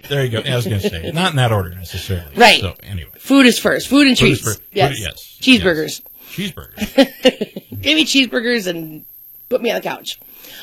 There you go. I was going to say, not in that order necessarily. Right. So, anyway. Food is first. Food and treats. Yes. Yes. Cheeseburgers. Yes. Cheeseburgers. Give me cheeseburgers and put me on the couch.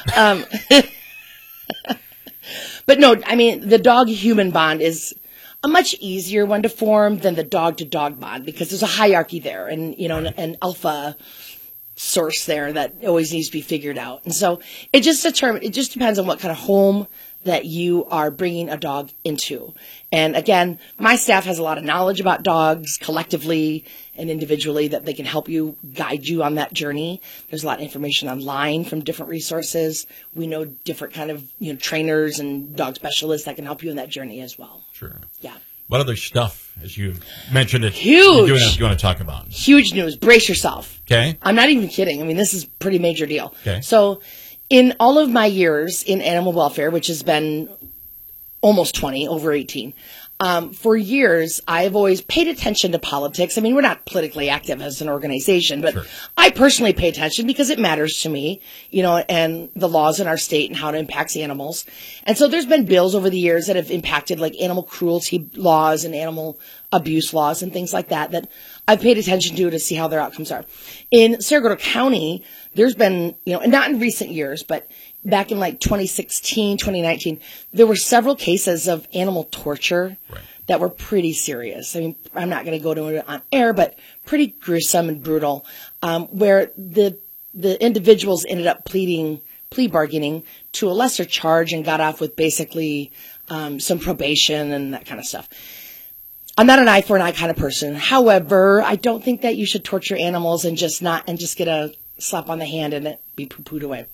But no, I mean, the dog-human bond is a much easier one to form than the dog-to-dog bond because there's a hierarchy there and, you know, an alpha source there that always needs to be figured out. And so it just depends on what kind of home that you are bringing a dog into. And again, my staff has a lot of knowledge about dogs collectively and individually that they can help you, guide you on that journey. There's a lot of information online from different resources. We know different kind of, you know, trainers and dog specialists that can help you in that journey as well. Sure. Yeah. What other stuff, as you mentioned it, huge, you want to talk about? Huge news. Brace yourself. Okay. I'm not even kidding. I mean, this is a pretty major deal. Okay. So in all of my years in animal welfare, which has been almost 20, over 18, for years, I've always paid attention to politics. I mean, we're not politically active as an organization, but sure. I personally pay attention because it matters to me, you know, and the laws in our state and how it impacts animals. And so there's been bills over the years that have impacted like animal cruelty laws and animal abuse laws and things like that, that I've paid attention to see how their outcomes are. In Saragordo County, there's been, you know, and not in recent years, but back in like 2016, 2019, there were several cases of animal torture that were pretty serious. I mean, I'm not going to go to it on air, but pretty gruesome and brutal, where the individuals ended up plea bargaining to a lesser charge and got off with basically some probation and that kind of stuff. I'm not an eye for an eye kind of person. However, I don't think that you should torture animals and just get a slap on the hand and it be poo-pooed away.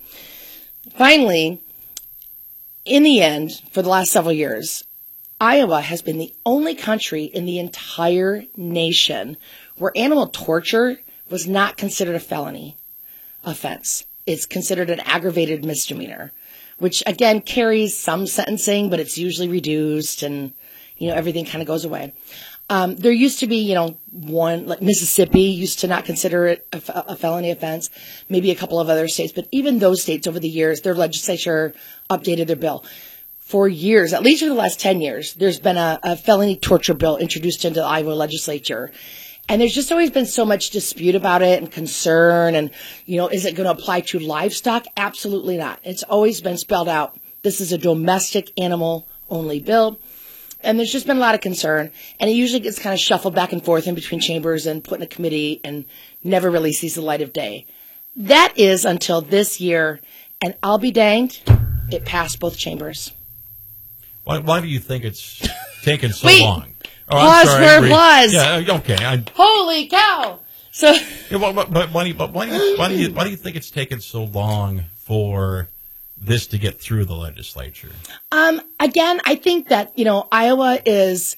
Finally, in the end, for the last several years, Iowa has been the only country in the entire nation where animal torture was not considered a felony offense. It's considered an aggravated misdemeanor, which again carries some sentencing, but it's usually reduced and, you know, everything kind of goes away. There used to be, you know, one, like Mississippi used to not consider it a felony offense, maybe a couple of other states, but even those states over the years, their legislature updated their bill. For years, at least for the last 10 years, there's been a felony torture bill introduced into the Iowa legislature. And there's just always been so much dispute about it and concern and, you know, is it going to apply to livestock? Absolutely not. It's always been spelled out. This is a domestic animal only bill. And there's just been a lot of concern, and it usually gets kind of shuffled back and forth in between chambers and put in a committee and never really sees the light of day. That is until this year, and I'll be danged, it passed both chambers. Why do you think it's taken so Wait, long? Oh, pause for applause. Yeah, okay. Holy cow! So, yeah, but why do you think it's taken so long for this to get through the legislature? Again, I think that, you know, Iowa is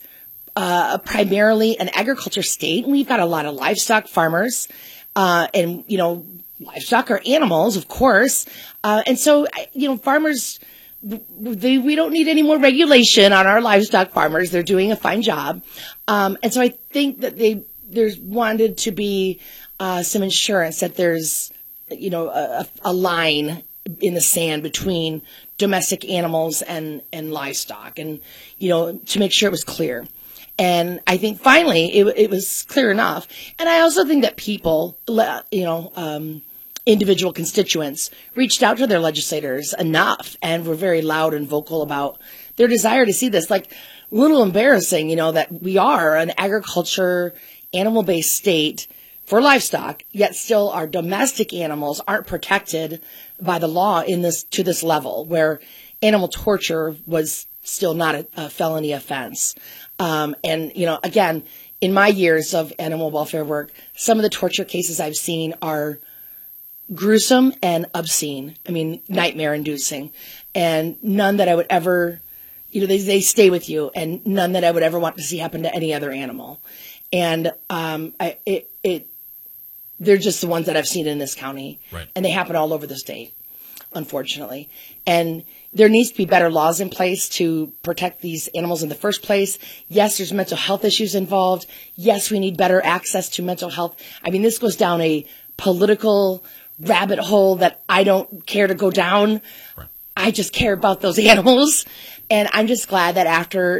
primarily an agriculture state. We've got a lot of livestock farmers, and, you know, livestock are animals, of course. And so, you know, farmers, we don't need any more regulation on our livestock farmers. They're doing a fine job. And so I think that there's wanted to be some insurance that there's, you know, a line in the sand between domestic animals and livestock, and, you know, to make sure it was clear. And I think finally it was clear enough. And I also think that people, you know, individual constituents reached out to their legislators enough and were very loud and vocal about their desire to see this. Like, a little embarrassing, you know, that we are an agriculture, animal-based state for livestock, yet still our domestic animals aren't protected by the law to this level, where animal torture was still not a felony offense. And, you know, again, in my years of animal welfare work, some of the torture cases I've seen are gruesome and obscene. I mean, nightmare-inducing, and none that I would ever, you know, they stay with you, and none that I would ever want to see happen to any other animal. And they're just the ones that I've seen in this county. Right. And they happen all over the state, unfortunately. And there needs to be better laws in place to protect these animals in the first place. Yes, there's mental health issues involved. Yes, we need better access to mental health. I mean, this goes down a political rabbit hole that I don't care to go down. Right. I just care about those animals. And I'm just glad that after